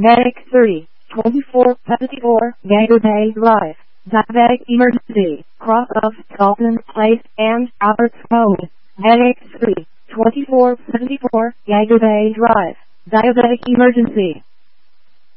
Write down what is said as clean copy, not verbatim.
Medic 30, 2474, Gator Bay Drive. Diabetic emergency. Cross of Dalton Place and Alberts Road. Medic 3, 2474, Gator Bay Drive. Diabetic emergency.